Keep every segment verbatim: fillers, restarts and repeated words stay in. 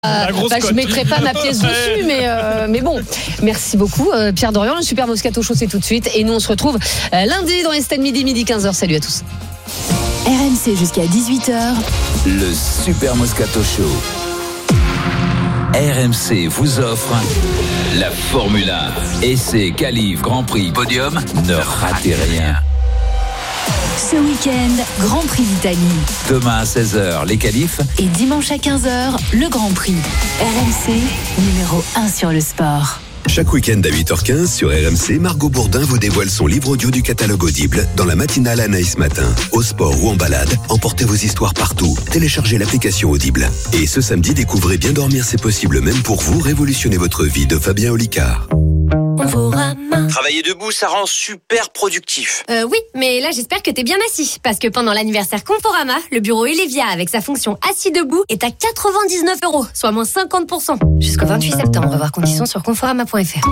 Euh, bah, je ne mettrai pas ma pièce dessus, mais, euh, mais bon. Merci beaucoup, euh, Pierre Dorian. Le Super Moscato Show, c'est tout de suite. Et nous, on se retrouve euh, lundi dans Estelle Midi, midi quinze heures. Salut à tous. R M C jusqu'à dix-huit heures. Le Super Moscato Show. R M C vous offre la Formule un. Essai, qualif, Grand Prix, podium. Ne ratez rien. Ce week-end, Grand Prix d'Italie. Demain à seize heures, les qualifs. Et dimanche à quinze heures, le Grand Prix. R M C, numéro un sur le sport. Chaque week-end à huit heures quinze sur R M C, Margot Bourdin vous dévoile son livre audio du catalogue Audible dans la matinale Anaïs Matin. Au sport ou en balade, emportez vos histoires partout. Téléchargez l'application Audible. Et ce samedi, découvrez Bien dormir c'est possible même pour vous, révolutionnez votre vie de Fabien Olicard. Travailler debout, ça rend super productif. Euh, oui, mais là j'espère que t'es bien assis. Parce que pendant l'anniversaire Conforama, le bureau Elevia avec sa fonction assis debout est à quatre-vingt-dix-neuf euros, soit moins cinquante pour cent. Jusqu'au vingt-huit septembre, voir conditions sur conforama point f r.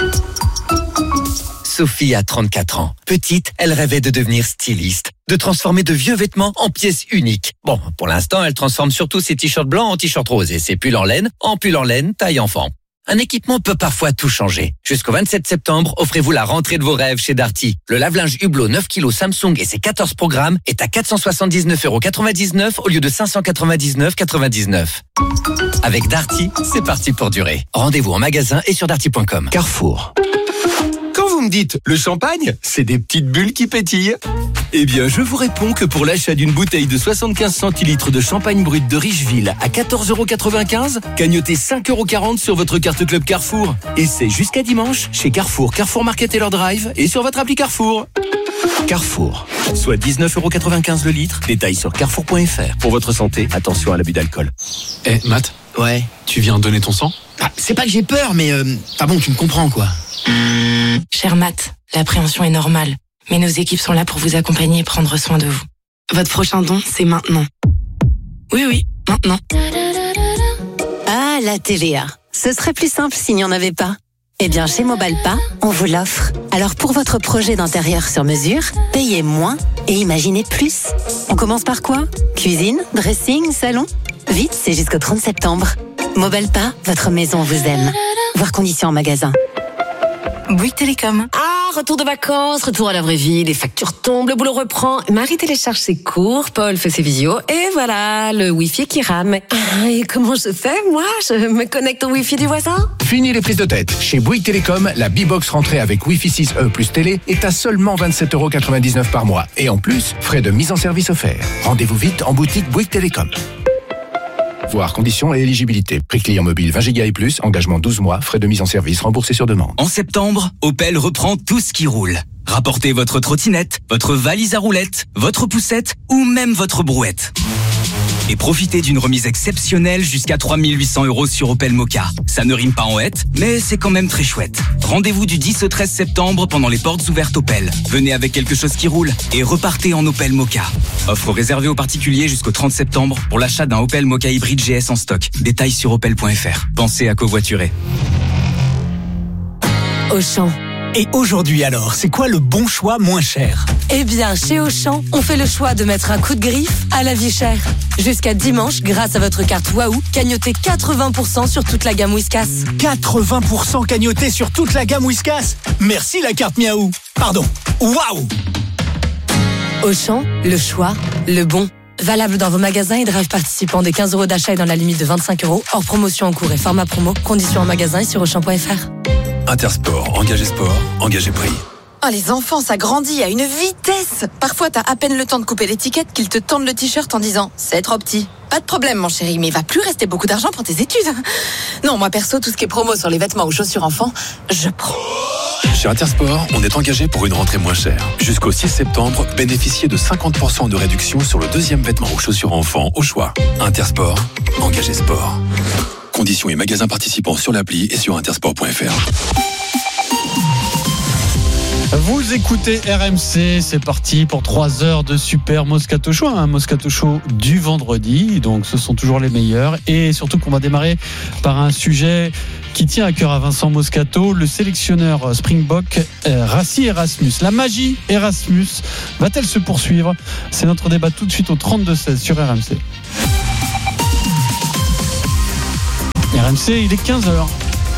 Sophie a trente-quatre ans. Petite, elle rêvait de devenir styliste, de transformer de vieux vêtements en pièces uniques. Bon, pour l'instant, elle transforme surtout ses t-shirts blancs en t-shirts roses et ses pulls en laine en pulls en laine taille enfant. Un équipement peut parfois tout changer. Jusqu'au vingt-sept septembre, offrez-vous la rentrée de vos rêves chez Darty. Le lave-linge Hublot neuf kilos Samsung et ses quatorze programmes est à quatre cent soixante-dix-neuf euros quatre-vingt-dix-neuf au lieu de cinq cent quatre-vingt-dix-neuf euros quatre-vingt-dix-neuf. Avec Darty, c'est parti pour durer. Rendez-vous en magasin et sur darty point com. Carrefour. Quand vous me dites le champagne, c'est des petites bulles qui pétillent. Eh bien, je vous réponds que pour l'achat d'une bouteille de soixante-quinze centilitres de champagne brut de Richeville à quatorze euros quatre-vingt-quinze, cagnotez cinq euros quarante sur votre carte Club Carrefour. Et c'est jusqu'à dimanche chez Carrefour, Carrefour Market et leur Drive et sur votre appli Carrefour. Carrefour, soit dix-neuf euros quatre-vingt-quinze le litre. Détails sur carrefour point f r. Pour votre santé, attention à l'abus d'alcool. Eh, hey, Matt. Ouais. Tu viens donner ton sang ? Ah, c'est pas que j'ai peur, mais euh, ah bon, tu me comprends quoi. Cher Matt, l'appréhension est normale, mais nos équipes sont là pour vous accompagner et prendre soin de vous. Votre prochain don, c'est maintenant. Oui, oui, maintenant. Ah, la T V A. Ce serait plus simple s'il n'y en avait pas. Eh bien, chez Mobalpa, on vous l'offre. Alors, pour votre projet d'intérieur sur mesure, payez moins et imaginez plus. On commence par quoi ? Cuisine, dressing, salon ? Vite, c'est jusqu'au trente septembre. Mobalpa, votre maison vous aime. Voir conditions en magasin. Bouygues Télécom. Ah, retour de vacances, retour à la vraie vie, les factures tombent, le boulot reprend. Marie télécharge ses cours, Paul fait ses visios, et voilà, le Wi-Fi qui rame. Ah, et comment je fais, moi ? Je me connecte au Wi-Fi du voisin ? Fini les prises de tête. Chez Bouygues Télécom, la B-Box rentrée avec Wi-Fi six E plus télé est à seulement vingt-sept euros quatre-vingt-dix-neuf par mois. Et en plus, frais de mise en service offerts. Rendez-vous vite en boutique Bouygues Télécom. Voir conditions et éligibilité. Prix client mobile vingt giga et plus, engagement douze mois, frais de mise en service remboursés sur demande. En septembre, Opel reprend tout ce qui roule. Rapportez votre trottinette, votre valise à roulettes, votre poussette ou même votre brouette. Et profitez d'une remise exceptionnelle jusqu'à trois mille huit cents euros sur Opel Mokka. Ça ne rime pas en hête, mais c'est quand même très chouette. Rendez-vous du dix au treize septembre pendant les portes ouvertes Opel. Venez avec quelque chose qui roule et repartez en Opel Mokka. Offre réservée aux particuliers jusqu'au trente septembre pour l'achat d'un Opel Mokka hybride G S en stock. Détails sur opel point f r. Pensez à covoiturer. Auchan. Et aujourd'hui alors, c'est quoi le bon choix moins cher ? Eh bien, chez Auchan, on fait le choix de mettre un coup de griffe à la vie chère. Jusqu'à dimanche, grâce à votre carte Waouh, cagnotez quatre-vingts pour cent sur toute la gamme Whiskas. quatre-vingts pour cent cagnoté sur toute la gamme Whiskas ? Merci la carte Miaou. Pardon, Waouh. Auchan, le choix, le bon. Valable dans vos magasins et drive participants des quinze euros d'achat et dans la limite de vingt-cinq euros. Hors promotion en cours et format promo. Conditions en magasin et sur auchan point f r. Intersport, engagé sport, engagé prix. Oh, les enfants, ça grandit à une vitesse. Parfois, t'as à peine le temps de couper l'étiquette qu'ils te tendent le t-shirt en disant « c'est trop petit ». Pas de problème, mon chéri, mais il va plus rester beaucoup d'argent pour tes études. Non, moi perso, tout ce qui est promo sur les vêtements ou chaussures enfants, je prends. Chez Intersport, on est engagé pour une rentrée moins chère. Jusqu'au six septembre, bénéficiez de cinquante pour cent de réduction sur le deuxième vêtement ou chaussures enfants au choix. Intersport, engagé sport. Conditions et magasins participants sur l'appli et sur intersport point f r. Vous écoutez R M C, c'est parti pour trois heures de Super Moscato Show, un Moscato Show du vendredi, donc ce sont toujours les meilleurs, et surtout qu'on va démarrer par un sujet qui tient à cœur à Vincent Moscato, le sélectionneur Springbok Rassi Erasmus. La magie Erasmus va-t-elle se poursuivre ? C'est notre débat tout de suite au trente-deux seize sur R M C. R M C, il est quinze heures.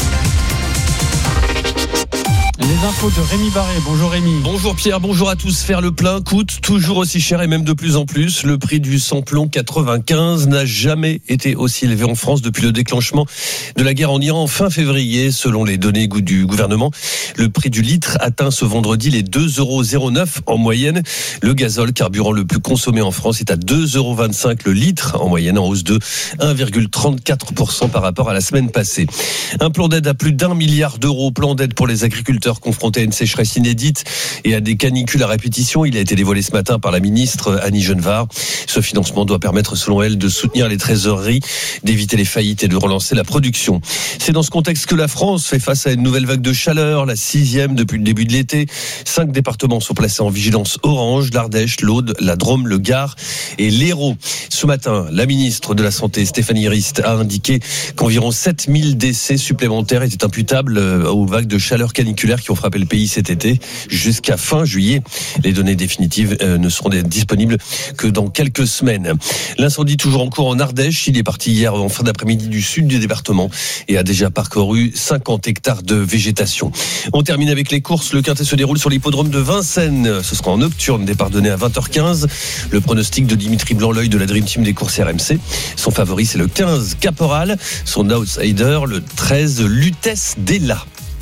Les infos de Rémi Barré. Bonjour Rémi. Bonjour Pierre, bonjour à tous. Faire le plein coûte toujours aussi cher et même de plus en plus. Le prix du samplon quatre-vingt-quinze n'a jamais été aussi élevé en France depuis le déclenchement de la guerre en Iran fin février. Selon les données du gouvernement, le prix du litre atteint ce vendredi les deux euros zéro neuf en moyenne. Le gazole, carburant le plus consommé en France, est à deux euros vingt-cinq le litre en moyenne, en hausse de un virgule trente-quatre pour cent par rapport à la semaine passée. Un plan d'aide à plus d'un milliard d'euros, plan d'aide pour les agriculteurs confrontés à une sécheresse inédite et à des canicules à répétition. Il a été dévoilé ce matin par la ministre Annie Genevard. Ce financement doit permettre, selon elle, de soutenir les trésoreries, d'éviter les faillites et de relancer la production. C'est dans ce contexte que la France fait face à une nouvelle vague de chaleur, la sixième depuis le début de l'été. Cinq départements sont placés en vigilance orange: l'Ardèche, l'Aude, la Drôme, le Gard et l'Hérault. Ce matin, la ministre de la Santé, Stéphanie Rist, a indiqué qu'environ sept mille décès supplémentaires étaient imputables aux vagues de chaleur caniculaire qui ont frappé le pays cet été jusqu'à fin juillet. Les données définitives ne seront disponibles que dans quelques semaines. L'incendie toujours en cours en Ardèche. Il est parti hier en fin d'après-midi du sud du département et a déjà parcouru cinquante hectares de végétation. On termine avec les courses. Le quintet se déroule sur l'hippodrome de Vincennes. Ce sera en nocturne, départ donné à vingt heures quinze. Le pronostic de Dimitri Blanc-L'œil de la Dream Team des courses R M C. Son favori, c'est le quinze Caporal. Son outsider, le treize Lutèce Della.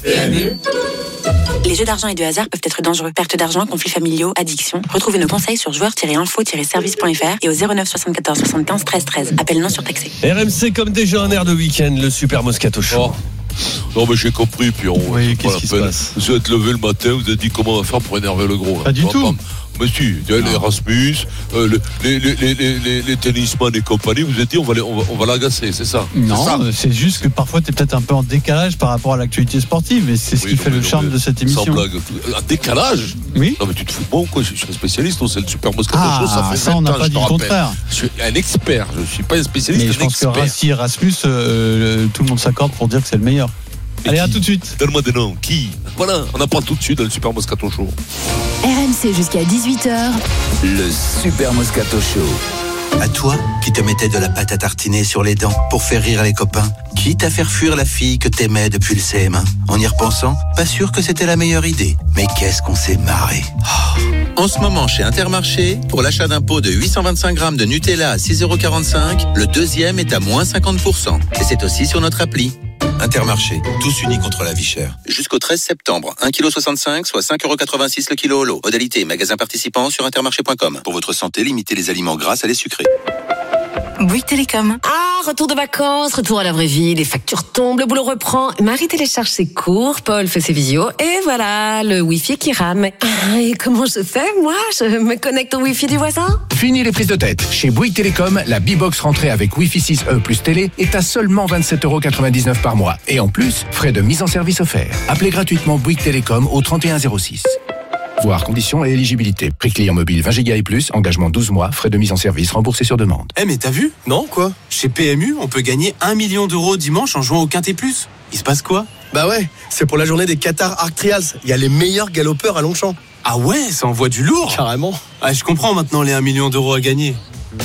Les jeux d'argent et de hasard peuvent être dangereux. Perte d'argent, conflits familiaux, addiction. Retrouvez nos conseils sur joueurs tiret info tiret service point f r et au zéro neuf soixante-quatorze soixante-quinze treize treize. Appel non surtaxé. R M C comme déjà un air de week-end, le Super Moscato Show. Oh. Non mais j'ai compris, puis on. Oui, qu'est-ce qui se passe ? Vous êtes levé le matin, vous avez dit comment on va faire pour énerver le gros. Pas du tout. Pas... Mais si, il y a les Rasmus, euh, les, les, les, les, les, les tennisman et compagnie, vous avez dit on va, les, on va, on va l'agacer, c'est ça ? Non, c'est, ça c'est juste que parfois tu es peut-être un peu en décalage par rapport à l'actualité sportive, et c'est ce oui, qui non, fait le non, charme de cette émission. Sans blague. Un décalage ? Oui. Non mais tu te fous de moi ou quoi ? Je suis un spécialiste, c'est le Super Moscato ah, Show, ça fait ça on n'a pas dit le contraire. Je suis un expert, je ne suis pas un spécialiste, mais je pense expert. que Rassi et Rasmus, euh, tout le monde s'accorde pour dire que c'est le meilleur. Et allez, qui ? à tout de suite. Donne-moi des noms. Qui ? Voilà, on apprend tout de suite dans le Super Moscato Show. R M C jusqu'à dix-huit heures. Le Super Moscato Show. À toi, qui te mettais de la pâte à tartiner sur les dents pour faire rire les copains. Quitte à faire fuir la fille que t'aimais depuis le C M un. En y repensant, pas sûr que c'était la meilleure idée. Mais qu'est-ce qu'on s'est marré. Oh. En ce moment, chez Intermarché, pour l'achat d'un pot de huit cent vingt-cinq grammes de Nutella à six euros quarante-cinq, le deuxième est à moins cinquante pour cent. Et c'est aussi sur notre appli. Intermarché, tous unis contre la vie chère. Jusqu'au treize septembre, un virgule soixante-cinq kilos, soit cinq euros quatre-vingt-six le kilo au lot. Modalité, magasin participant sur intermarché point com. Pour votre santé, limitez les aliments gras à les sucrés. Bouygues Télécom. Ah, retour de vacances, retour à la vraie vie, les factures tombent, le boulot reprend. Marie télécharge ses cours, Paul fait ses visios, et voilà, le Wi-Fi qui rame. Ah, et comment je fais, moi ? Je me connecte au Wi-Fi du voisin ? Fini les prises de tête. Chez Bouygues Télécom, la B-Box rentrée avec Wi-Fi six E plus télé est à seulement vingt-sept euros quatre-vingt-dix-neuf par mois. Et en plus, frais de mise en service offerts. Appelez gratuitement Bouygues Télécom au trente et un zéro six. Voir conditions et éligibilité. Prix client mobile vingt gigas et plus, engagement douze mois, frais de mise en service remboursés sur demande. Eh mais t'as vu ? Non quoi ? Chez P M U, on peut gagner un million d'euros dimanche en jouant au Quintet Plus. Il se passe quoi ? Bah ouais, c'est pour la journée des Qatar Arc Trials. Il y a les meilleurs galopeurs à Longchamp. Ah ouais, ça envoie du lourd. Carrément. Ah, je comprends maintenant les un million d'euros à gagner.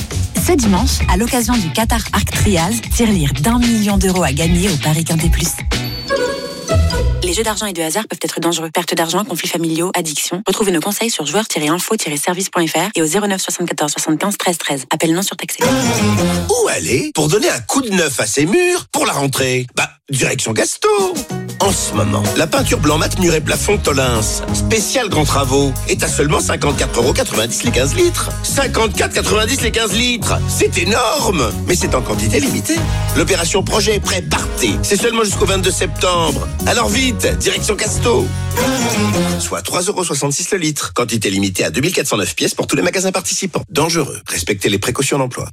Ce dimanche, à l'occasion du Qatar Arc Trials, tirelire d'un million d'euros à gagner au Paris Quintet Plus. Les jeux d'argent et de hasard peuvent être dangereux. Perte d'argent, conflits familiaux, addiction. Retrouvez nos conseils sur joueurs tiret info tiret service point f r et au zéro neuf soixante-quatorze soixante-quinze treize treize. Appel non surtaxé. Où aller pour donner un coup de neuf à ses murs pour la rentrée ? Bah, direction Gasto. En ce moment, la peinture blanc mat mur et plafond Tolins, spécial grands travaux, est à seulement cinquante-quatre euros quatre-vingt-dix les quinze litres. cinquante-quatre euros quatre-vingt-dix les quinze litres. C'est énorme, mais c'est en quantité limitée. L'opération projet est prêt, partez. C'est seulement jusqu'au vingt-deux septembre. Alors vite, direction Casto. Soit trois euros soixante-six le litre. Quantité limitée à deux mille quatre cent neuf pièces pour tous les magasins participants. Dangereux. Respectez les précautions d'emploi.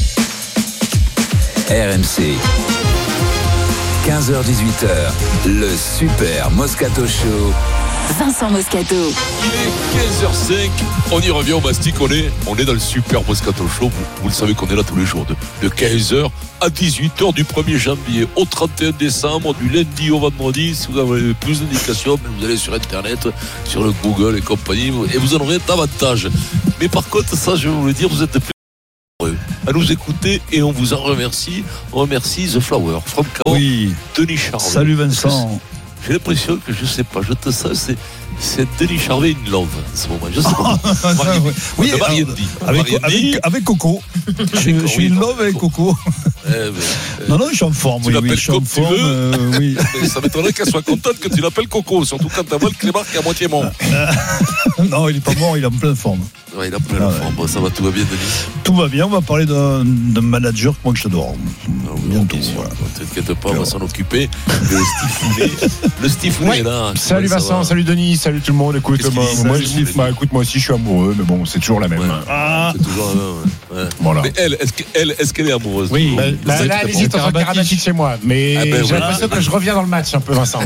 R M C. quinze heures dix-huit heures, le Super Moscato Show. Vincent Moscato. Il est quinze heures cinq, on y revient au mastic, on est, on est dans le Super Moscato Show. Vous, vous le savez qu'on est là tous les jours, de, de quinze heures à dix-huit heures du premier janvier au trente et un décembre, du lundi au vendredi. Si vous avez plus d'indications, vous allez sur Internet, sur le Google et compagnie, et vous en aurez davantage. Mais par contre, ça, je vais vous le dire, vous êtes plus heureux. à nous écouter et on vous en remercie. On remercie The Flower, From Cabo, oui. Denis Charvet. Salut Vincent. J'ai l'impression que je sais pas, je te sais, c'est, c'est Denis Charvet in love en ce moment. Je sais pas. Marie, oui, on n'a rien dit. Avec, rien avec, dit. avec Coco. Je, je suis in love avec Coco. Eh ben, non, non, je suis en forme. Tu oui, l'appelles oui, je suis comme en tu forme, veux. Euh, oui. Ça m'étonnerait qu'elle soit contente que tu l'appelles Coco, surtout quand t'as le Clément qui est à moitié mort. Non, il est pas mort, il est en pleine forme. Ouais, il a plein ah, de ouais. forme. Bon, ça va, tout va bien, Denis. Tout va bien, on va parler d'un, d'un manager que moi que j'adore. Bientôt. Voilà. Ne t'inquiète pas, on va s'en occuper. Le Stifounet. Le Stifounet ouais. est là. Salut Vincent, salut Denis, salut tout le monde. Écoute, moi, moi, je, bah, écoute, moi aussi je suis amoureux, mais bon, c'est toujours la même. Ouais. Ah. C'est toujours la même. Ouais. Voilà. Mais elle, est-ce qu'elle, est-ce qu'elle est amoureuse? Oui. Bah, bah, là, elle hésite entre Karabatic chez moi, mais ah ben, j'ai voilà. l'impression que je reviens dans le match un peu, Vincent.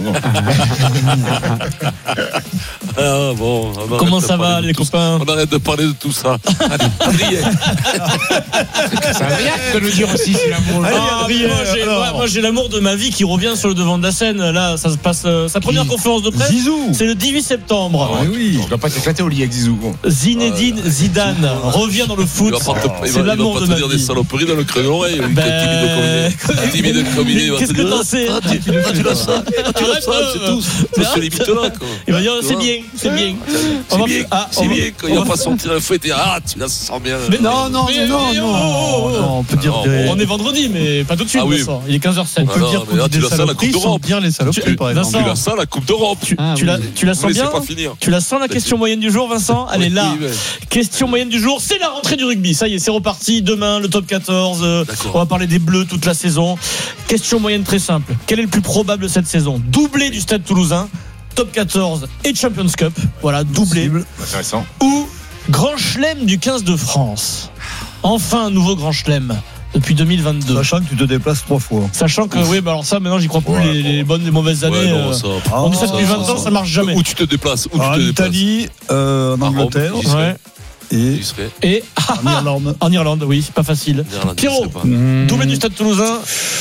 Ah bon. Comment ça va, les copains? On arrête de parler de tout ça. Allez, Adrien. C'est Adrien de nous dire aussi si l'amour. Ah, moi, j'ai, moi, moi j'ai l'amour de ma vie qui revient sur le devant de la scène. Là, ça se passe. Euh, sa première Qui conférence de presse, Zizou. C'est le dix-huit septembre. Ah, oui. On doit pas t'éclater au lit avec Zizou. Zinedine ah, Zidane ah, revient dans le foot. Te, c'est va, l'amour de ma vie. Il va pas te dire des saloperies dans le creux de l'oreille. Ben... Timide comme il est. Qu'est-ce que t'en sais? Ah, tu l'as ça. Tu l'as ça, c'est tout. On se limite là. Il va dire c'est bien, c'est bien. C'est bien, c'est bien quand il va pas sortir le feu et dire ah tu la sens bien. Mais non, non, non, non. On peut dire. On est vendredi, mais pas tout de suite. Il est quinze heures sept. On peut dire qu'on dit des saloperies sont bien les saloperies par exemple. Tu la sens la Coupe d'Europe. Tu la tu la sens bien. Tu la sens la question moyenne du jour, Vincent? Elle est là. Question moyenne du jour, c'est la rentrée du rugby. Ça y est, c'est reparti. Demain, le top quatorze. On va parler des Bleus toute la saison. Question moyenne très simple. Quel est le plus probable cette saison? Doublé du Stade Toulousain, top quatorze et Champions Cup. Voilà, doublé. Intéressant. Ou Grand Chelem du quinze de France. Enfin, un nouveau Grand Chelem depuis deux mille vingt-deux. Sachant que tu te déplaces trois fois. Sachant que, oui, bah alors ça, maintenant, j'y crois plus. Ouais, les, les bonnes et mauvaises années. Ouais, non, ça, euh, ah, on dit ça depuis vingt ans, ça marche jamais. Où tu te déplaces? Où en tu te Italie, euh, en Angleterre. Ouais. Et, et en Irlande. En Irlande, oui, c'est pas facile. Pierrot, mmh. doublé du Stade Toulousain.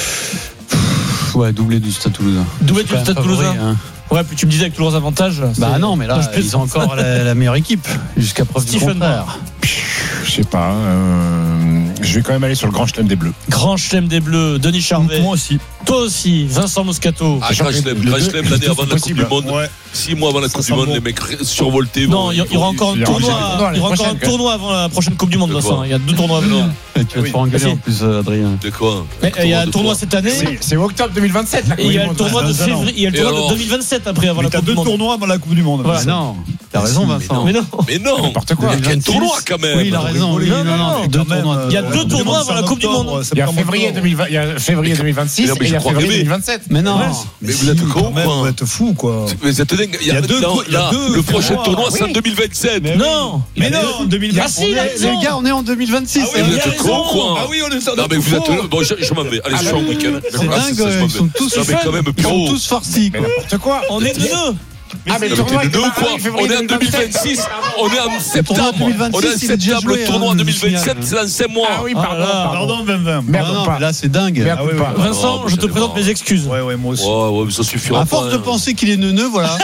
Ouais, doublé du Stade Toulousain. Doublé du Stade Toulousain. Hein. Ouais, puis tu me disais avec tous leurs avantages. Bah non, mais là, ils ont encore la, la meilleure équipe, jusqu'à preuve du contraire. Je sais pas. Euh, je vais quand même aller sur le Grand Chelem des Bleus. Grand Chelem des Bleus, Denis Charvet. Moi aussi. Toi aussi, Vincent Moscato. Ah, Grand Chelem, Grand Chelem l'année avant la Coupe du Monde. Ouais. Six mois avant la Coupe du Monde, les mecs survoltés. Non, il y aura encore un tournoi. Il y aura encore un tournoi avant la prochaine Coupe du Monde, Vincent. Il y a deux tournois à venir. Tu vas te faire engueuler en plus, Adrien. De quoi? Il y a un tournoi cette année. C'est octobre deux mille vingt-sept. Et il y a le tournoi de février. Il y a le tournoi de deux mille vingt-sept après avant la Coupe du Monde. Deux tournois avant la Coupe du Monde. Non, t'as raison, Vincent. Mais non. Mais non. N'importe quoi. Il y a un tournoi quand même. Oui, il a raison. Il y a deux tournois avant la Coupe du Monde. Il y a février deux mille vingt-six et il y a février deux mille vingt-sept. Mais non. Mais vous êtes con, vous êtes fou, quoi. Vous êtes dingue. Il y a deux. Le prochain tournoi, c'est en deux mille vingt-sept. Non. Mais non. deux mille vingt-six. Les gars, on est en deux mille vingt-six. Vous êtes con, quoi. Ah oui, on est en. Non, mais vous êtes. Bon, je m'en vais. Allez, je suis en week-end. C'est dingue. Ils sont tous Ils sont tous farcis. N'importe quoi. On est neuneux. Ah mais le tournoi est quoi? On est en deux mille vingt-six, on est en septembre. On est en septembre, le tournoi en deux mille vingt-sept, c'est dans cinq mois. Ah oui, pardon, pardon, vingt vingt. Merde pas. Là, c'est dingue. Vincent, je te présente mes excuses. Ouais, ouais, moi aussi. Ouais, ouais, mais ça suffira. À force de penser qu'il est neuneux, voilà.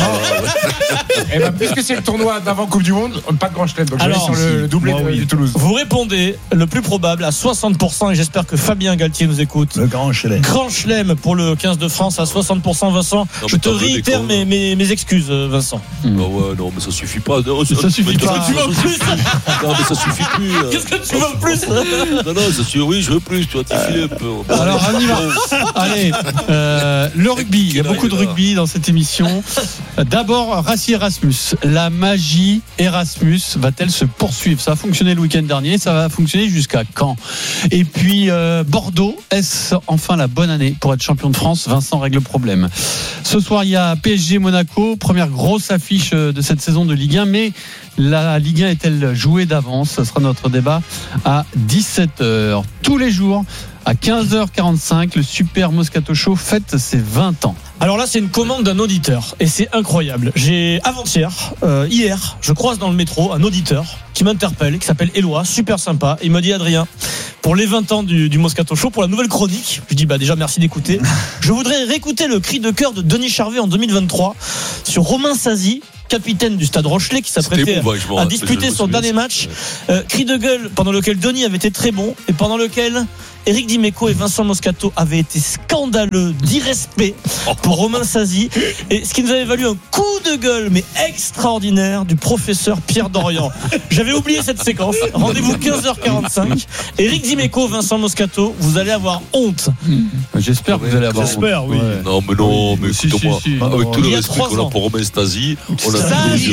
Et ben, puisque c'est le tournoi d'avant Coupe du Monde, pas de Grand Chelem. Donc je vais sur le doublé de Toulouse. Vous répondez le plus probable à soixante pour cent et j'espère que Fabien Galtier nous écoute. Le Grand Chelem. Grand Chelem pour le quinze de France à soixante pour cent, Vincent. Je te réitère mes excuses, Vincent. Mmh. Ah ouais, non, mais ça suffit pas. Non, ça, ça suffit pas. Qu'est-ce que tu veux plus? Non, mais ça suffit plus. Qu'est-ce que tu veux plus? Non, non, ça suffit. Oui, je veux plus. Tu vas t'y filer un peu. Alors, on y va. Allez, euh, le rugby. Il y a beaucoup de rugby dans cette émission. D'abord, Rassi Erasmus. La magie Erasmus va-t-elle se poursuivre? Ça a fonctionné le week-end dernier. Ça va fonctionner jusqu'à quand? Et puis, euh, Bordeaux. Est-ce enfin la bonne année pour être champion de France? Vincent règle le problème. Ce soir, il y a P S G Monaco. Première grosse affiche de cette saison de Ligue un, mais la Ligue un est-elle jouée d'avance? Ce sera notre débat à dix-sept heures. Tous les jours, à quinze heures quarante-cinq, le Super Moscato Show fête ses vingt ans. Alors là, c'est une commande d'un auditeur et c'est incroyable. J'ai avant-hier, euh, hier, je croise dans le métro un auditeur qui m'interpelle, qui s'appelle Éloi, super sympa. Il me dit Adrien, pour les vingt ans du, du Moscato Show, pour la nouvelle chronique, je dis bah déjà merci d'écouter. Je voudrais réécouter le cri de cœur de Denis Charvet en deux mille vingt-trois sur Romain Sazi, capitaine du Stade Rochelet qui s'apprêtait à, à disputer son dernier match. Euh, cri de gueule pendant lequel Denis avait été très bon et pendant lequel Éric Dimeco et Vincent Moscato avaient été scandaleux d'irrespect pour Romain Sazi, et ce qui nous avait valu un coup de gueule mais extraordinaire du professeur Pierre Dorian. J'avais oublié cette séquence. Rendez-vous quinze heures quarante-cinq. Éric Dimeco, Vincent Moscato, vous allez avoir honte. J'espère que vous allez avoir honte. J'espère, oui. Ouais. Non, mais non, mais si, écoute-moi, si, si. avec tout il le respect qu'on a pour Romain Sazi, on a Sazi,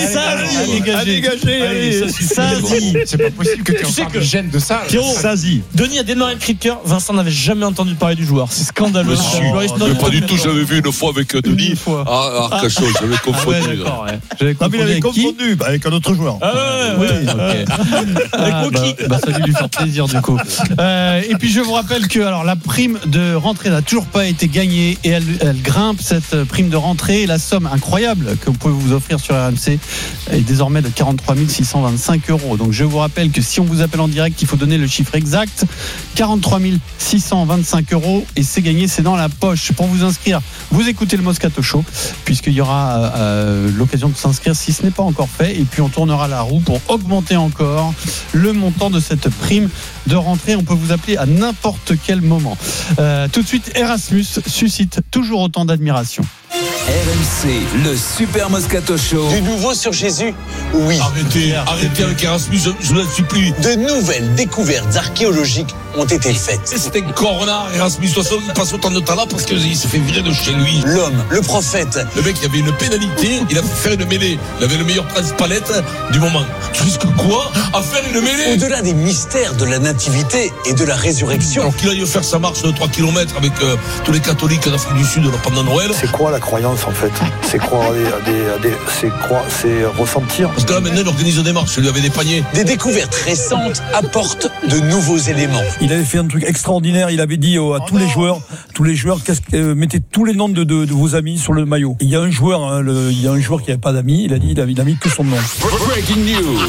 à dégager. Sazi, c'est pas possible que tu sais que gênes de ça. Sazi. Denis a démarré le cri de cœur. Vincent n'avait jamais entendu parler du joueur. C'est scandaleux. Mais pas du tout. J'avais vu une fois avec Denis à Arcachon. J'avais confondu. Ah ouais, d'accord, ouais. J'avais confondu, il avait confondu bah, avec un autre joueur. Ah ouais, ouais. Oui, okay. ah, bah, bah, ça a dû lui faire plaisir du coup. Euh, et puis je vous rappelle que alors la prime de rentrée n'a toujours pas été gagnée et elle, elle grimpe, cette prime de rentrée. La somme incroyable que vous pouvez vous offrir sur R M C est désormais de quarante-trois mille six cent vingt-cinq euros. Donc je vous rappelle que si on vous appelle en direct, il faut donner le chiffre exact. quarante-trois mille six cent vingt-cinq euros et c'est gagné, c'est dans la poche. Pour vous inscrire, vous écoutez le Moscato Show puisqu'il y aura euh, l'occasion de s'inscrire si ce n'est pas encore fait, et puis on tournera la roue pour augmenter encore le montant de cette prime de rentrée. On peut vous appeler à n'importe quel moment. Euh, tout de suite, Erasmus suscite toujours autant d'admiration. R M C, le Super Moscato Show. Du nouveau sur Jésus? Oui. Arrêtez, arrêtez avec Erasmus, je vous en supplie. De nouvelles découvertes archéologiques ont été faites. C'était un corona, Erasmus. De toute façon, il passe autant de temps là parce qu'il s'est fait virer de chez lui. L'homme, le prophète. Le mec, il avait une pénalité, il a fait faire une mêlée. Il avait le meilleur prince palette du moment. Tu risques quoi à faire une mêlée? Au-delà des mystères de la nativité et de la résurrection. Alors qu'il aille faire sa marche de trois kilomètres avec euh, tous les catholiques d'Afrique du Sud pendant Noël. C'est quoi la croyance en fait? C'est croire à des, à des, à des c'est croire, c'est ressentir. Parce que là maintenant il organise des marches, il lui avait des paniers. Des découvertes récentes apportent de nouveaux éléments. Il avait fait un truc extraordinaire. Il avait dit oh, à tous les joueurs, tous les joueurs, qu'est-ce, euh, mettez tous les noms de, de, de vos amis sur le maillot. Il y a un joueur, hein, le, il y a un joueur qui n'avait pas d'amis. Il a dit, il a, il a mis que son nom. Breaking news.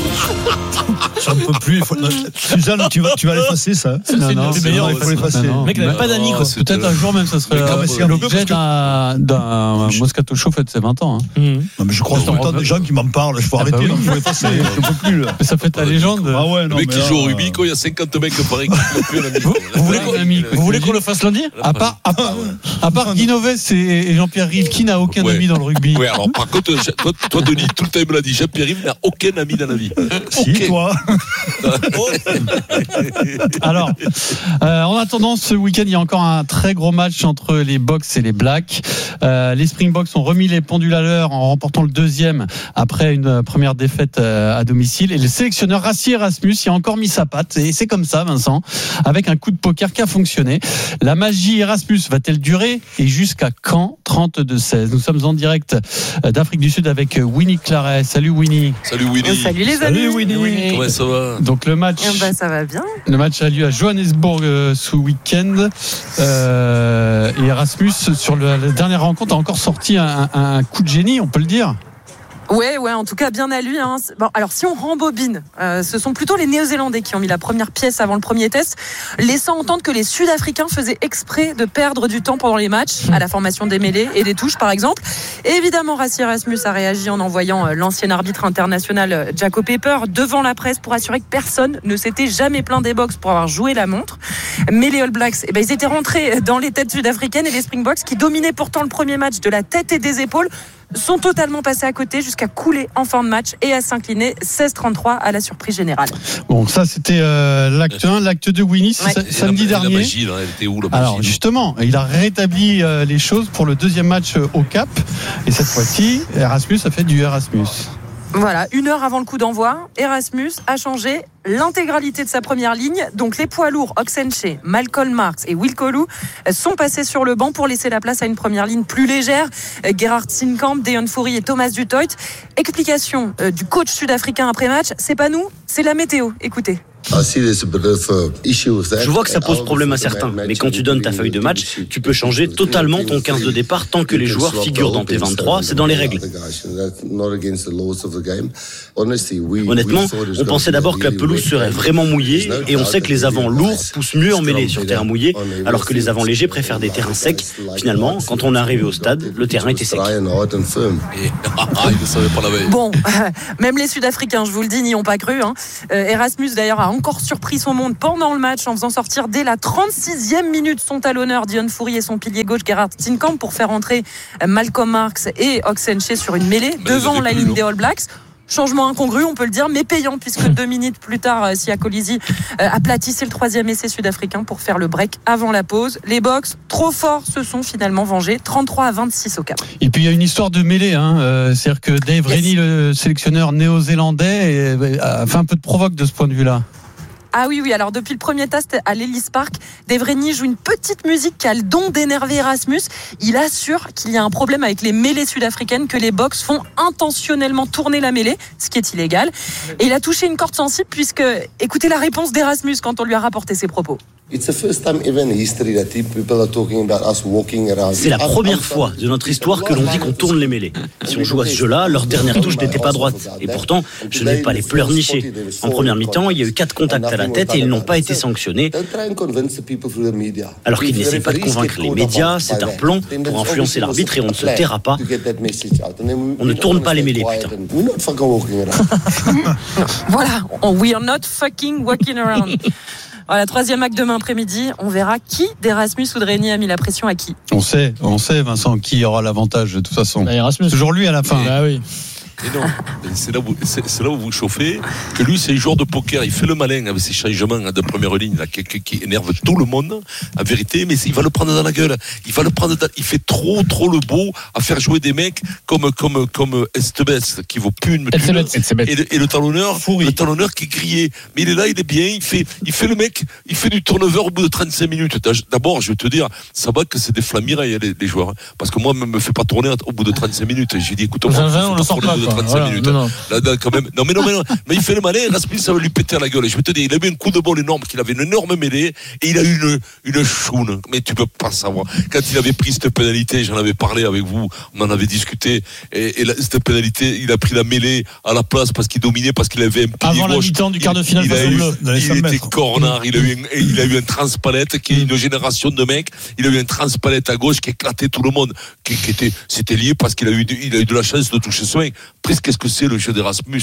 J'en peux plus. Il faut... Suzanne, tu vas, tu vas l'effacer ça. C'est non, non, c'est meilleur. Il faut l'effacer. Le mec n'avait pas d'amis. Quoi. Peut-être un jour même, ça serait euh, l'objet d'un, d'un Moscato Show fête ses vingt ans. Hein. Mmh. Non, mais je crois tout le temps des gens qui m'en parlent. Je faut ah arrêter. Bah oui. Il faut effacer. Je peux plus. Là. Mais ça fait ta légende. Ah ouais, non, le mec qui là, joue au rugby, quand il y a cinquante mecs par équipe, il n'a plus Vous, vous voulez qu'on, ami, vous voulez qu'on le fasse lundi? À part, à part, à part Guy Noves et Jean-Pierre Rive, qui n'a aucun ouais. ami dans le rugby? Ouais, alors par contre, toi, toi Denis, tout le temps il me l'a dit, Jean-Pierre Rive n'a aucun ami dans la vie. Si, okay. Toi. Alors, euh, en attendant, ce week-end, il y a encore un très gros match entre les Box et les Blacks. Euh, les Springboks ont remis les pendules à l'heure en remportant le deuxième après une première défaite euh, à domicile. Et le sélectionneur Rassi Erasmus y a encore mis sa patte. Et c'est comme ça, Vincent, avec un coup de poker qui a fonctionné. La magie Erasmus va-t-elle durer? Et jusqu'à quand? Trente-deux seize. Nous sommes en direct d'Afrique du Sud avec Winnie Claret. Salut Winnie. Salut Winnie. Oh, salut les amis. Salut Winnie. Winnie. Comment ça va? Donc le match. Eh ben, ça va bien. Le match a lieu à Johannesburg euh, ce week-end. Euh, et Erasmus, sur le, la dernière rencontre, a encore sorti un, un coup de génie, on peut le dire. Ouais, ouais, en tout cas, bien à lui. Hein. Bon, alors, si on rembobine, euh, ce sont plutôt les Néo-Zélandais qui ont mis la première pièce avant le premier test, laissant entendre que les Sud-Africains faisaient exprès de perdre du temps pendant les matchs, à la formation des mêlées et des touches, par exemple. Et évidemment, Rassi Erasmus a réagi en envoyant l'ancien arbitre international Jaco Pepper devant la presse pour assurer que personne ne s'était jamais plaint des Box pour avoir joué la montre. Mais les All Blacks, eh ben, ils étaient rentrés dans les têtes sud-africaines, et les Springboks, qui dominaient pourtant le premier match de la tête et des épaules, sont totalement passés à côté jusqu'à couler en fin de match et à s'incliner seize trente-trois à la surprise générale. Bon, ça c'était euh, l'acte un, l'acte deux, Winnie, ouais. ça, samedi la, dernier. La magie, là, elle était où, la magie, alors justement, il a rétabli euh, les choses pour le deuxième match euh, au Cap, et cette fois-ci, Erasmus a fait du Erasmus. Voilà, une heure avant le coup d'envoi, Erasmus a changé l'intégralité de sa première ligne. Donc les poids lourds Oxenche, Malcolm Marx et Will Colou sont passés sur le banc pour laisser la place à une première ligne plus légère. Gerhard Sinkamp, Deon Fourie et Thomas Dutoit. Explication du coach sud-africain après match, c'est pas nous, c'est la météo. Écoutez. Je vois que ça pose problème à certains, mais quand tu donnes ta feuille de match, tu peux changer totalement ton quinze de départ tant que les joueurs figurent dans tes vingt-trois, c'est dans les règles. Honnêtement, on pensait d'abord que la pelouse serait vraiment mouillée et on sait que les avants lourds poussent mieux en mêlée sur terrain mouillé, alors que les avants légers préfèrent des terrains secs. Finalement, quand on est arrivé au stade, le terrain était sec. Bon, même les Sud-Africains, je vous le dis, n'y ont pas cru. Hein. Euh, Erasmus, d'ailleurs, a encore surpris son monde pendant le match en faisant sortir dès la trente-sixième minute son talonneur Dion Fourie et son pilier gauche Gerhard Steenkamp pour faire entrer Malcolm Marx et Oxenche sur une mêlée mais devant la ligne des All Blacks. Changement incongru, on peut le dire, mais payant, puisque deux minutes plus tard, Sia Kolisi euh, aplatissait le troisième essai sud-africain pour faire le break avant la pause. Les Box, trop forts, se sont finalement vengés, trente-trois à vingt-six au Cap. Et puis il y a une histoire de mêlée, hein. euh, c'est-à-dire que Dave yes. Rennie, le sélectionneur néo-zélandais, a fait un peu de provoque de ce point de vue-là. Ah oui, oui, alors depuis le premier test à l'Ellis Park, Dave Rennie joue une petite musique qui a le don d'énerver Erasmus. Il assure qu'il y a un problème avec les mêlées sud-africaines, que les Box font intentionnellement tourner la mêlée, ce qui est illégal. Et il a touché une corde sensible puisque, écoutez la réponse d'Erasmus quand on lui a rapporté ses propos. C'est la première fois de notre histoire que l'on dit qu'on tourne les mêlées. Si on joue à ce jeu-là, leur dernière touche n'était pas droite. Et pourtant, je n'ai pas les pleurnichés. En première mi-temps, il y a eu quatre contacts à la tête et ils n'ont pas été sanctionnés. Alors qu'ils n'essaient pas de convaincre les médias, c'est un plan pour influencer l'arbitre et on ne se taira pas. On ne tourne pas les mêlées, putain. Voilà, we are not fucking walking around. Voilà, troisième acte demain après-midi, on verra qui d'Erasmus ou de Rennie a mis la pression à qui. On sait, on sait Vincent qui aura l'avantage de toute façon. Bah, Erasmus. Toujours lui à la fin. Ah oui. Et non, c'est là, où, c'est, c'est là où vous chauffez, que lui c'est un joueur de poker, il fait le malin avec ses changements de première ligne là, qui, qui, qui énerve tout le monde, en vérité, mais il va le prendre dans la gueule, il va le prendre dans, il fait trop trop le beau à faire jouer des mecs comme comme comme Estebes qui vaut plus une thune, et, le, et le talonneur, Fourie. le talonneur qui est grillé, mais il est là, il est bien, il fait il fait le mec, il fait du turnover au bout de trente-cinq minutes. D'abord, je vais te dire, ça va que c'est des flamirailles les, les joueurs, parce que moi me me fait pas tourner au bout de trente-cinq minutes. J'ai dit écoute, moi, on le sort pas. trente-cinq voilà, minutes. Non, non. Là, là, quand même. Non, mais non, mais non. Mais il fait le malin. Rasmus, ça va lui péter à la gueule. Et je vais te dire, il a eu un coup de bol énorme, qu'il avait une énorme mêlée, et il a eu une, une choune. Mais tu peux pas savoir. Quand il avait pris cette pénalité, j'en avais parlé avec vous, on en avait discuté, et, et la, cette pénalité, il a pris la mêlée à la place parce qu'il dominait, parce qu'il avait un pilier avant gauche. la mi-temps du quart de finale, il, il, a eu, bleu, il était corner, il a eu un, il a eu un transpalette qui est une génération de mecs, il a eu un transpalette à gauche qui éclatait tout le monde, qui, qui était, c'était lié parce qu'il a eu, il a eu de la chance de toucher ce mec. Après, qu'est-ce que c'est le jeu d'Erasmus?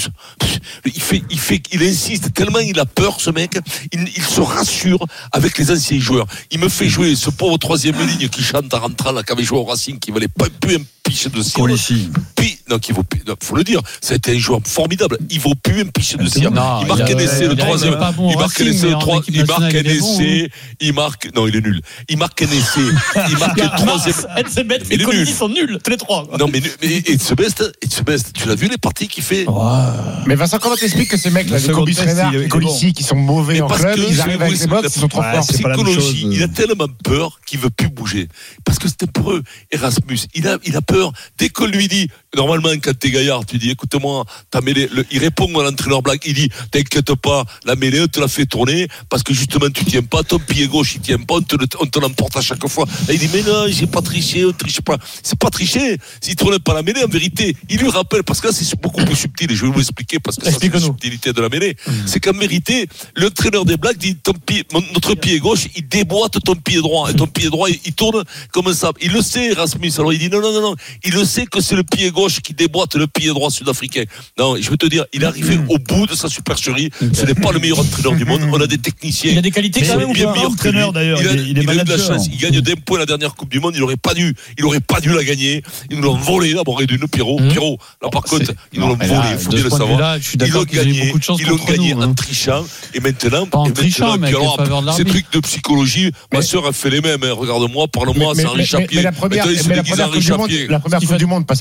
Il fait, il fait, il insiste tellement, il a peur, ce mec, il, il se rassure avec les anciens joueurs. Il me fait jouer ce pauvre troisième ligne qui chante à rentrant, là, qui avait joué au Racing, qui valait pas plus un piche de cire. Puis, non, qui vaut, non, faut le dire, ça a été un joueur formidable. Il vaut plus un piche de cire. Non, il marque un essai, le troisième. Bon, il marque un essai, le trois, il marque un essai, il marque, non, il est nul. Il marque un essai, il marque un troisième. Etzebeth et Colisi sont nuls, tous les trois. Non, mais, mais, Etzebeth, Etzebeth, tu l'as vu les parties qu'il fait? Mais Vincent, comment t'expliques que ces mecs, là, les Cobis Renard et Colisi, qui sont mauvais en club, ils arrivent avec les box, ils sont trop forts. Psychologie, il a tellement peur qu'il veut plus bouger. Parce que c'était pour eux, Erasmus, il a, il a peur. Dès qu'on lui dit, normalement, quand t'es gaillard, tu dis, écoute-moi, t'as mêlé, le, il répond à l'entraîneur blague, il dit, t'inquiète pas, la mêlée, on te la fait tourner, parce que justement, tu tiens pas, ton pied gauche, il tient pas, on te, on te l'emporte à chaque fois. Là, il dit, mais non, j'ai pas triché, on triche pas. C'est pas tricher. S'il tournait pas la mêlée, en vérité, il lui rappelle, parce que là, c'est beaucoup plus subtil, et je vais vous expliquer, parce que ça, c'est la subtilité de la mêlée. Mmh. C'est qu'en vérité, l'entraîneur des blagues dit, ton pied, notre pied gauche, il déboîte ton pied droit, et ton pied droit, il, il tourne comme ça. Il le sait, Rasmus. Alors, il dit, non, non, non, non. Il le sait que c'est le pied gauche qui déboîte le pied droit sud-africain. Non, je veux te dire, il est arrivé au bout de sa supercherie. Ce n'est pas le meilleur entraîneur du monde. On a des techniciens. Il a des qualités quand même, bien meilleurs entraîneur d'ailleurs. Il a, il, il, il a eu de la chance. Il gagne d'un point la dernière Coupe du Monde. Il aurait pas dû, il aurait pas dû la gagner. Ils nous l'ont volé d'abord et d'une Pierrot. Mmh. Pierrot. Là, par contre, ils nous l'ont volé. Il faut bien le savoir. Ils l'ont gagné. Ils l'ont gagné en trichant. Et maintenant, en trichant, mais ces trucs de psychologie. Ma sœur a fait les mêmes. Regarde-moi, parle-moi, c'est Henri Chapier. Mais la première Coupe du Monde, pas celle qui était en France,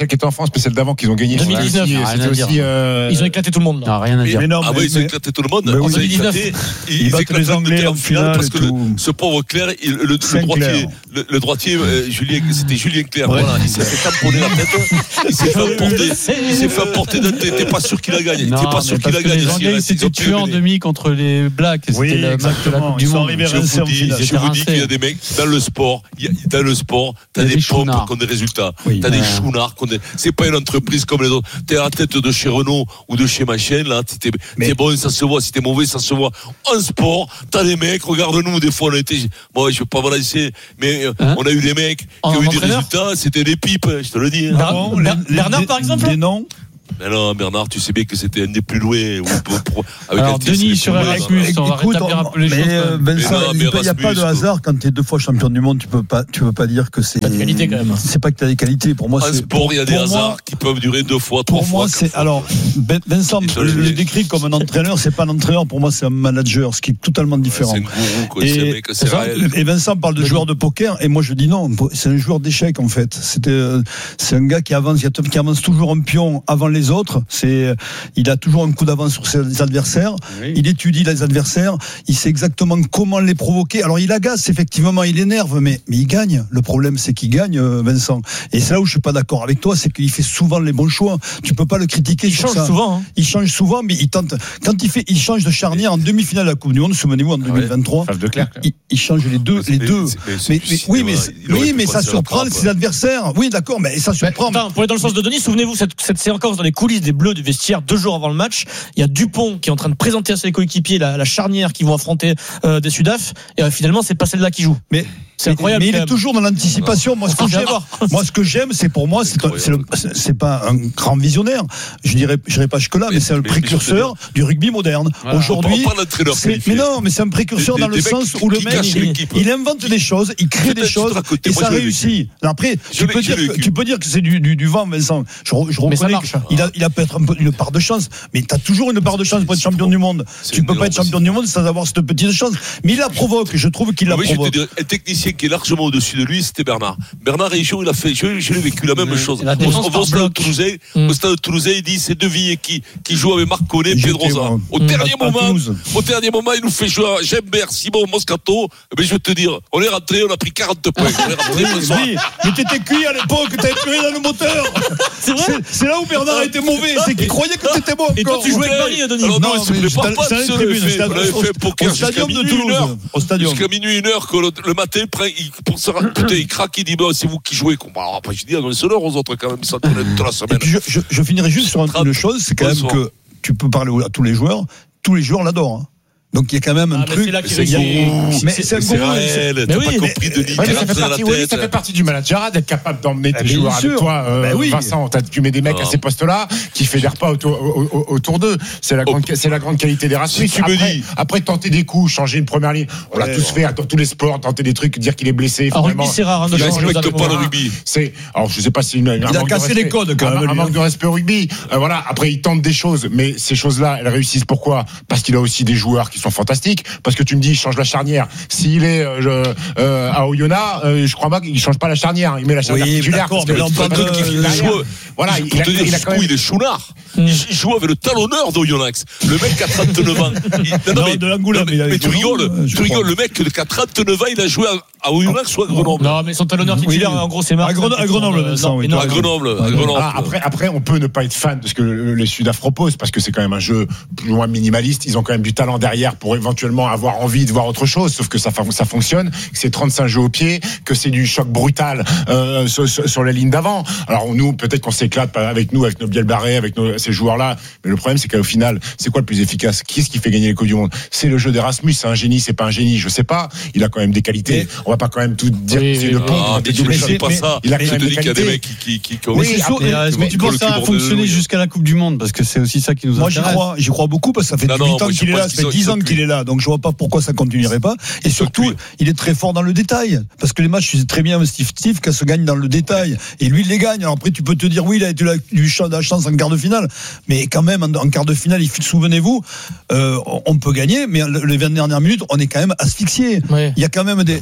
France, mais celle d'avant qu'ils ont gagné. deux mille dix-neuf, aussi, c'était aussi, euh... ils ont éclaté tout le monde. Non, rien à dire. Mais non, ah mais, oui, ils ont éclaté tout le monde. En deux mille dix-neuf, ils, ils battent les Anglais en finale parce que le, ce pauvre Claire, il, le, le droitier, le, le droitier, euh, Julien, c'était Julien Clerc. Ouais. Voilà, il s'est fait tamponner la tête. Il s'est fait apporter. Il s'est fait apporter. T'es pas sûr qu'il a gagné. T'es pas sûr qu'il a gagné. Les Anglais, c'était tué en demi contre les Blacks. Oui, exactement. Ils sont arrivés rincés en finale. Je vous dis qu'il y a des mecs dans le sport. Dans le sport, t'as des pompes qui ont des résultats. T'as des chounards. C'est pas une entreprise comme les autres. T'es à la tête de chez Renault ou de chez Machin, là. T'es, t'es bon, ça se voit. Si t'es mauvais, ça se voit. En sport, t'as des mecs, regarde-nous, des fois, on a été, moi, je veux pas balancer, mais hein? On a eu des mecs qui ont eu des résultats, c'était des pipes, je te le dis. Hein. Ah bon, Bernard, Bernard, par exemple? Des noms? Mais non, Bernard, tu sais bien que c'était un des plus doués. Alors, Denis, sur Erasmus, on va rétablir un peu les mais choses. Euh, Vincent, il n'y a pas de hasard quand tu es deux fois champion du monde. Tu peux pas, tu peux pas dire que c'est. Pas de qualité quand même. C'est pas que tu as des qualités. Pour moi, en c'est. sport, il y a des hasards moi, qui peuvent durer deux fois, trois pour fois. Pour moi, c'est. Alors, Vincent le, le décrit comme un entraîneur. C'est pas un entraîneur. Pour moi, c'est un manager, ce qui est totalement différent. Ouais, c'est un gourou, quoi. Et, c'est un mec, c'est réel. Et Vincent parle de joueur de poker. Et moi, je dis non. C'est un joueur d'échecs, en fait. C'était, c'est un gars qui avance, qui avance toujours un pion avant les autres. C'est il a toujours un coup d'avance sur ses adversaires. Oui. Il étudie les adversaires. Il sait exactement comment les provoquer. Alors il agace, effectivement, il énerve, mais, mais il gagne. Le problème, c'est qu'il gagne, Vincent. Et c'est là où je suis pas d'accord avec toi, c'est qu'il fait souvent les bons choix. Tu peux pas le critiquer. Il change ça. souvent. Hein. Il change souvent, mais il tente. Quand il fait, il change de charnière en demi-finale de la Coupe du Monde. Souvenez-vous en deux mille vingt-trois. Ah ouais. il, il change les deux, les deux. Mais, mais oui, mais oui, mais ça surprend ses adversaires. Oui, d'accord, mais ça surprend. Attends, pour aller dans le sens de Denis, souvenez-vous cette, cette séquence dans les coulisses des Bleus du vestiaire deux jours avant le match. Il y a Dupont qui est en train de présenter à ses coéquipiers la, la charnière qui vont affronter euh, des Sudaf. Et euh, finalement, c'est pas celle-là qui joue. Mais c'est incroyable. Mais il est toujours dans l'anticipation. Moi, ce que j'aime, moi, ce que j'aime, c'est pour moi, c'est, c'est, le, c'est pas un grand visionnaire. Je dirais, je dirais pas jusque là, mais, mais c'est un mais, précurseur mais du rugby moderne. Voilà. Aujourd'hui, c'est, mais non, mais c'est un précurseur des, dans des, le des sens où le mec, il, il invente des choses, il crée des choses et ça réussit. Après, tu peux dire, tu peux dire que c'est du, du, du vent, Vincent. Je, je reconnais qu'il a, il a peut-être un peu une part de chance, mais t'as toujours une part de chance pour être champion du monde. Tu peux pas être champion du monde sans avoir cette petite chance. Mais il la provoque. Je trouve qu'il la provoque. Un technicien qui est largement au-dessus de lui, c'était Bernard. Bernard Richaud, il a fait, je, je l'ai vécu la même mmh. chose. La au, au, stade Toulousain, mmh. au stade Toulousain, il dit c'est De Villiers qui, qui joue avec Marc Connet, Pedrosa. Au mmh. dernier à, moment, à au dernier moment, il nous fait jouer à Gembert, Simon, Moscato. Mais je vais te dire, on est rentré, on a pris quarante points. On est rentré, oui, oui. Mais t'étais cuit à l'époque, t'avais plus rien dans le moteur. C'est vrai. C'est, c'est là où Bernard était mauvais, c'est qu'il croyait que t'étais bon encore. Et toi, tu jouais avec Paris, Denis. Non, non, il se prépare pas de se On avait fait poker jusqu'à minuit, une heure. Jusqu'à minuit, une heure, que le matin, pour se il craque, il dit bah, c'est vous qui jouez. Alors après, je dis, donnez-le aux autres quand même, ça toute la semaine. Je, je, je finirai juste sur une chose, c'est quand même que tu peux parler à tous les joueurs, tous les joueurs l'adorent. Hein. Donc il y a quand même un ah, truc. C'est, c'est, c'est, mais c'est, c'est, c'est réel. T'as pas compris de l'idée. Ça fait partie. Oui, ça fait partie du manager d'être capable d'emmener tes joueurs avec toi. Euh, ben oui. Vincent, tu mets des mecs à ces postes-là qui fédèrent pas autour, autour d'eux. C'est la grande, c'est la grande qualité d'Erasmus. Si tu me dis. Après tenter des coups, changer une première ligne, on l'a tous fait dans tous les sports, tenter des trucs, dire qu'il est blessé. En rugby, c'est rare. Il respecte pas le rugby. C'est. Alors je sais pas si. Il a cassé les codes quand même. Un manque de respect au rugby. Voilà. Après il tente des choses, mais ces choses-là, elles réussissent pourquoi? Parce qu'il a aussi des joueurs qui sont fantastiques. Parce que tu me dis, il change la charnière. S'il est euh, euh, à Oyonnax, euh, je crois pas qu'il change pas la charnière. Il met la charnière oui, titulaire. D'accord, mais il joue. Voilà, il, il, a, il, a quand même... il est chounard. Il joue avec le talonneur d'Oyonnax. Le mec a trente-neuf ans. Il, non, non, mais, de l'Angoulême. Mais, mais tu rigoles, tu rigoles. Le mec qui a trente-neuf ans, il a joué à, à Oyonnax ou à Grenoble. Non, mais son talonneur titulaire, oui, en gros, c'est Marc. À Grenoble, à Grenoble, Vincent. Oui, à Grenoble. À Grenoble. Ah, après, après, on peut ne pas être fan de ce que les Sudaf proposent, parce que c'est quand même un jeu plus ou moins minimaliste. Ils ont quand même du talent derrière pour éventuellement avoir envie de voir autre chose, sauf que ça, ça fonctionne, que c'est trente-cinq jeux au pied, que c'est du choc brutal euh, sur, sur la ligne d'avant. Alors nous, peut-être qu'on s'éclate avec nous, avec nos Biel Barré, avec nos, ces joueurs-là, mais le problème c'est qu'au final, c'est quoi le plus efficace? Qui est-ce qui fait gagner les Coupes du Monde? C'est le jeu d'Erasmus. C'est un génie, c'est pas un génie, je sais pas. Il a quand même des qualités. Mais, on va pas quand même tout dire oui, que c'est une pompe. Ah, mais tu ne sais pas ça. Il a quand même des qualités. Il y a des mecs qui, qui, qui, oui, est-ce que tu penses que ça a fonctionné jusqu'à la Coupe du Monde? Parce que c'est aussi ça qui nous intéresse. Moi, j'y crois, j'y crois beaucoup parce que ça fait huit ans qu'il est là, ça fait dix ans qu'il est là, donc je vois pas pourquoi ça continuerait pas. Et surtout, il est très fort dans le détail. Parce que les matchs, c'est très bien Steve Steve qu'elle se gagne dans le détail. Et lui, il les gagne. Alors après, tu peux te dire, oui, il a eu de la chance en quart de finale. Mais quand même, en quart de finale, souvenez-vous, euh, on peut gagner, mais les vingt dernières minutes, on est quand même asphyxié. Oui. Il y a quand même des. Non, mais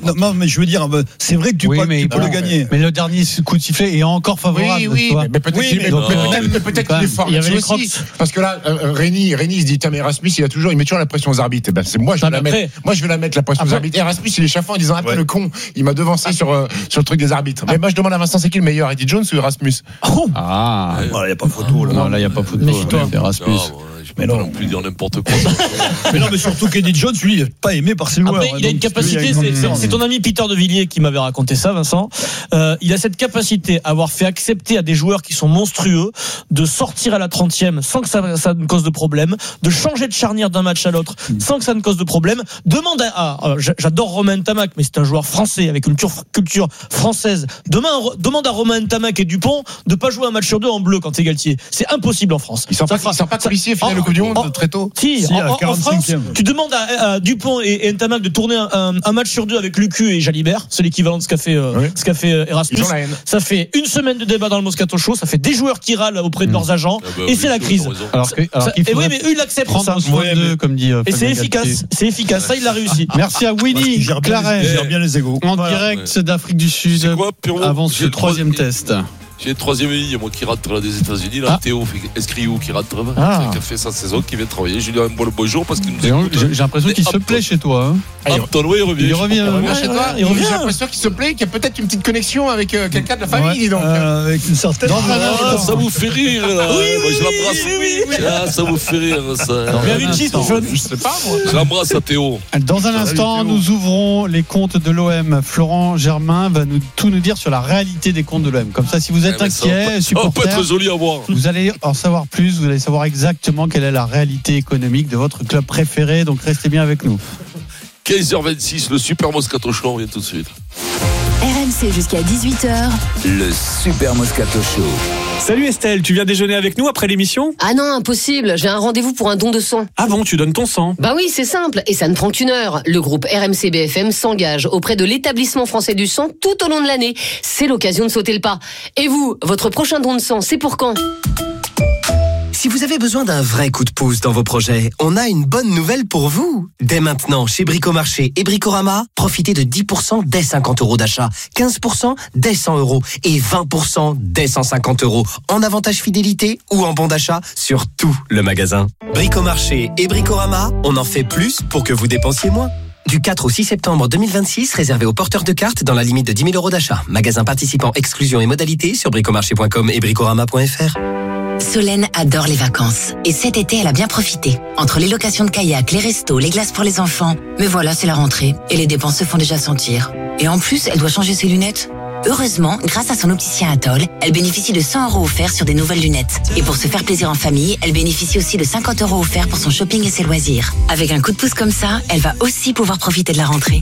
mais je veux dire, c'est vrai que tu, oui, peux, tu peux le gagner. Mais le dernier coup de sifflet est encore favorable. Oui, oui, mais peut-être qu'il est fort aussi. Parce que là, Rémi, Rémi se dit, tiens, mais Erasmus, il a toujours, il met toujours la pression aux arbitres. Ben, c'est moi, je vais la mettre. Moi, je vais la mettre la pression aux arbitres. Erasmus, il est chafouin en disant, un peu le con, il m'a devancé sur sur le truc des arbitres. Mais moi, je demande à Vincent, c'est qui le meilleur, Eddie Jones ou Erasmus? Ah, il n'y a pas photo. Non, là, il n'y a pas photo. Erasmus. Mais non, non plus dire n'importe quoi. mais non, mais surtout qu'Eddie Jones, lui, il n'est pas aimé par ses joueurs. Après, il a une capacité, c'est, c'est, c'est ton ami Peter de Villiers qui m'avait raconté ça, Vincent. Euh, il a cette capacité à avoir fait accepter à des joueurs qui sont monstrueux de sortir à la trentième sans que ça, ça ne cause de problème, de changer de charnière d'un match à l'autre sans que ça ne cause de problème. Demande à, ah, j'adore Romain Ntamak, mais c'est un joueur français avec une culture française. Demain, demande à Romain Ntamak et Dupont de pas jouer un match sur deux en bleu quand c'est Galtier. C'est impossible en France. Ils sont ça pas, fera, ils sont pas policiers, final, le Coupe du Monde, en, très tôt. Si, si en, en France, tu demandes à, à Dupont et, et Ntamak de tourner un, un, un match sur deux avec Lucu et Jalibert, c'est l'équivalent de ce qu'a fait, euh, oui. ce qu'a fait euh, Erasmus. Ça fait une semaine de débat dans le Moscato Show, ça fait des joueurs qui râlent auprès de leurs agents, ah bah, et oui, c'est la crise. Alors que, alors ça, et oui, mais eux ils l'acceptent ça. Ouais, mais, comme dit, et c'est efficace, c'est efficace. Ça, il l'a réussi. Merci à Winnie Claret. Gère bien les égos. En direct d'Afrique du Sud. Avant ce troisième test. J'ai une troisième ligne, moi qui rentre là des États-Unis, là, ah. Théo Escriou qui rentre, ah. qui a fait sa saison, qui vient travailler. Je lui envoie le bonjour parce qu'il nous écoute. J'ai, j'ai l'impression qu'il se plaît chez toi. Hein. Ah, Hampton, oui, il revient. Il revient, il revient ouais, chez ouais, toi. Il revient. J'ai l'impression qu'il se plaît, qu'il y a peut-être une petite connexion avec euh, quelqu'un de la famille, dis donc. Euh, avec une certaine. Non, ah, ça vous fait rire, là. Oui, moi, je l'embrasse. Oui, oui, oui. Ah, ça vous fait rire, ça. Je sais pas, moi. Je l'embrasse à Théo. Dans un instant, nous ouvrons les comptes de l'O M. Florent Germain va nous, tout nous dire sur la réalité des comptes de l'O M. Comme ça, si vous êtes inquiet, supporter. Vous allez en savoir plus, vous allez savoir exactement quelle est la réalité économique de votre club préféré, donc restez bien avec nous. quinze heures vingt-six, le Super Moscato Show, on vient tout de suite. R M C jusqu'à dix-huit heures. Le Super Moscato Show. Salut Estelle, tu viens déjeuner avec nous après l'émission ? Ah non, impossible, j'ai un rendez-vous pour un don de sang. Ah bon, tu donnes ton sang ? Bah oui, c'est simple, et ça ne prend qu'une heure. Le groupe R M C B F M s'engage auprès de l'établissement français du sang tout au long de l'année. C'est l'occasion de sauter le pas. Et vous, votre prochain don de sang, c'est pour quand ? Si vous avez besoin d'un vrai coup de pouce dans vos projets, on a une bonne nouvelle pour vous. Dès maintenant, chez Bricomarché et Bricorama, profitez de dix pour cent dès cinquante euros d'achat, quinze pour cent dès cent euros et vingt pour cent dès cent cinquante euros en avantage fidélité ou en bon d'achat sur tout le magasin. Bricomarché et Bricorama, on en fait plus pour que vous dépensiez moins. Du quatre au six septembre deux mille vingt-six, réservé aux porteurs de cartes dans la limite de dix mille euros d'achat. Magasin participant, exclusion et modalités sur bricomarché point com et bricorama point f r. Solène adore les vacances. Et cet été, elle a bien profité. Entre les locations de kayak, les restos, les glaces pour les enfants. Mais voilà, c'est la rentrée. Et les dépenses se font déjà sentir. Et en plus, elle doit changer ses lunettes. Heureusement, grâce à son opticien Atoll, elle bénéficie de cent euros offerts sur des nouvelles lunettes. Et pour se faire plaisir en famille, elle bénéficie aussi de cinquante euros offerts pour son shopping et ses loisirs. Avec un coup de pouce comme ça, elle va aussi pouvoir profiter de la rentrée.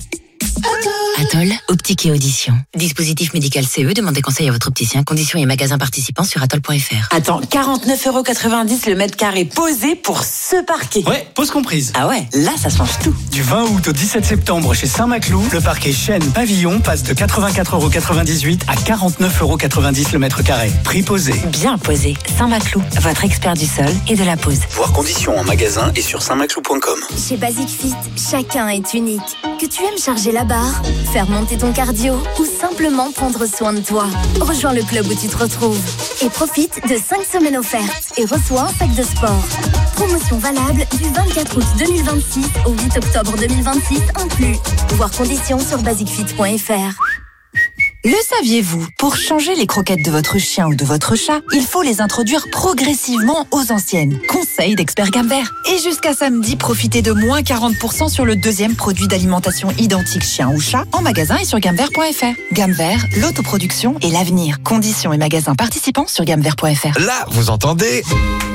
Atoll, optique et audition. Dispositif médical C E, demandez conseil à votre opticien. Conditions et magasins participants sur atoll point f r. Attends, quarante-neuf euros quatre-vingt-dix le mètre carré posé pour ce parquet. Ouais, pause comprise. Ah ouais, là ça change tout. Du vingt août au dix-sept septembre chez Saint-Maclou, le parquet Chêne Pavillon passe de quatre-vingt-quatre euros quatre-vingt-dix-huit à quarante-neuf euros quatre-vingt-dix le mètre carré. Prix posé. Bien posé. Saint-Maclou, votre expert du sol et de la pose. Voir conditions en magasin et sur saint maclou point com. Chez Basic Fit, chacun est unique. Que tu aimes charger la barre, faire monter ton cardio ou simplement prendre soin de toi. Rejoins le club où tu te retrouves et profite de cinq semaines offertes et reçois un sac de sport. Promotion valable du vingt-quatre août deux mille vingt-six au huit octobre deux mille vingt-six inclus. Voir conditions sur basic fit point f r. Le saviez-vous? Pour changer les croquettes de votre chien ou de votre chat, il faut les introduire progressivement aux anciennes. Conseil d'expert Gamme Vert. Et jusqu'à samedi, profitez de moins quarante pour cent sur le deuxième produit d'alimentation identique chien ou chat en magasin et sur gamme vert point f r. Gamme Vert, l'autoproduction et l'avenir. Conditions et magasins participants sur gamme vert point f r. Là, vous entendez?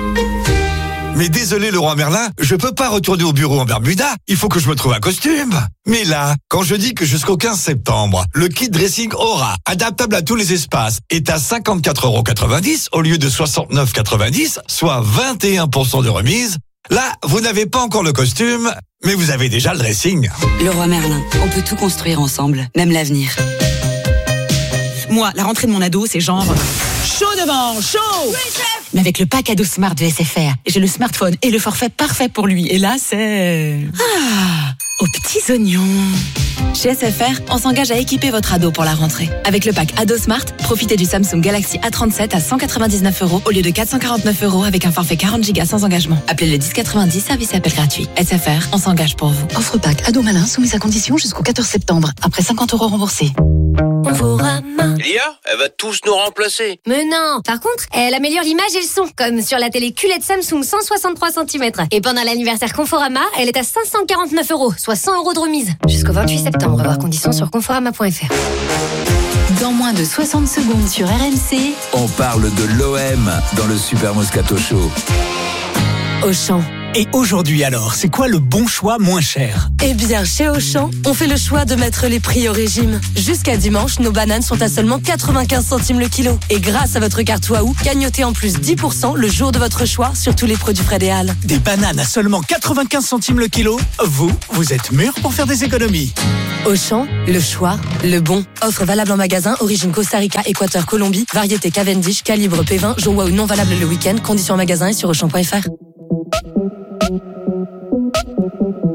Mais désolé Leroy Merlin, je peux pas retourner au bureau en Bermuda, il faut que je me trouve un costume. Mais là, quand je dis que jusqu'au quinze septembre, le kit dressing Aura, adaptable à tous les espaces, est à cinquante-quatre euros quatre-vingt-dix au lieu de soixante-neuf euros quatre-vingt-dix, soit vingt et un pour cent de remise, là, vous n'avez pas encore le costume, mais vous avez déjà le dressing. Leroy Merlin, on peut tout construire ensemble, même l'avenir. Moi, la rentrée de mon ado, c'est genre... chaud devant, chaud! Oui, chef! Mais avec le pack ado Smart de S F R, j'ai le smartphone et le forfait parfait pour lui. Et là, c'est... Ah! aux petits oignons. Chez S F R, on s'engage à équiper votre ado pour la rentrée. Avec le pack Ado Smart, profitez du Samsung Galaxy A trente-sept à cent quatre-vingt-dix-neuf euros au lieu de quatre cent quarante-neuf euros avec un forfait quarante gigas sans engagement. Appelez le dix quatre-vingt-dix, service et appel gratuit. S F R, on s'engage pour vous. Offre pack Ado Malin soumise à condition jusqu'au quatorze septembre. Après cinquante euros remboursés. L'I A, elle va tous nous remplacer. Mais non. Par contre, elle améliore l'image et le son, comme sur la télé Q L E D Samsung cent soixante-trois centimètres. Et pendant l'anniversaire Conforama, elle est à cinq cent quarante-neuf euros, soit cent euros de remise. Jusqu'au vingt-huit septembre. Voir conditions sur conforama point f r. Dans moins de soixante secondes sur R M C, on parle de l'O M dans le Super Moscato Show. Auchan. Et aujourd'hui alors, c'est quoi le bon choix moins cher? Eh bien, chez Auchan, on fait le choix de mettre les prix au régime. Jusqu'à dimanche, nos bananes sont à seulement quatre-vingt-quinze centimes le kilo. Et grâce à votre carte Waouh, gagnotez en plus dix pour cent le jour de votre choix sur tous les produits Fred et Hall. Des bananes à seulement quatre-vingt-quinze centimes le kilo? Vous, vous êtes mûrs pour faire des économies. Auchan, le choix, le bon. Offre valable en magasin, origine Costa Rica, Équateur, Colombie, variété Cavendish, calibre P vingt, jour Waouh non valable le week-end, conditions en magasin et sur auchan point f r.